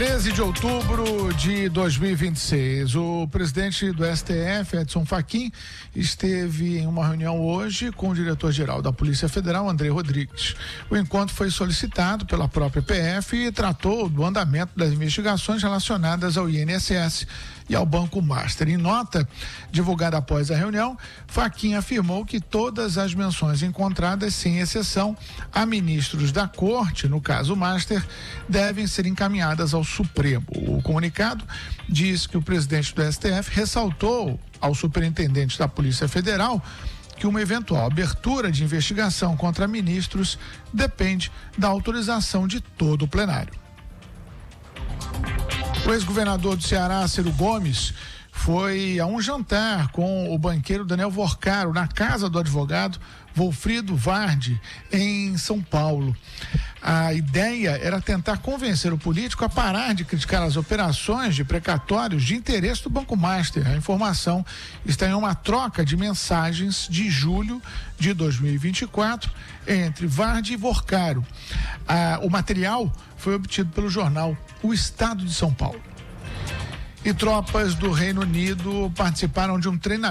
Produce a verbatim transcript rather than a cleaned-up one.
treze de outubro de dois mil e vinte e seis, o presidente do S T F, Edson Fachin, esteve em uma reunião hoje com o diretor-geral da Polícia Federal, André Rodrigues. O encontro foi solicitado pela própria P F e tratou do andamento das investigações relacionadas ao I N S S e ao Banco Master. Em nota divulgada após a reunião, Fachin afirmou que todas as menções encontradas, sem exceção, a ministros da Corte, no caso Master, devem ser encaminhadas ao Supremo. O comunicado diz que o presidente do S T F ressaltou ao superintendente da Polícia Federal que uma eventual abertura de investigação contra ministros depende da autorização de todo o plenário. O ex-governador do Ceará, Ciro Gomes, foi a um jantar com o banqueiro Daniel Vorcaro na casa do advogado Wolfrido Vardi, em São Paulo. A ideia era tentar convencer o político a parar de criticar as operações de precatórios de interesse do Banco Master. A informação está em uma troca de mensagens de julho de dois mil e vinte e quatro entre Vardi e Vorcaro. Ah, o material foi obtido pelo jornal O Estado de São Paulo. E tropas do Reino Unido participaram de um treinamento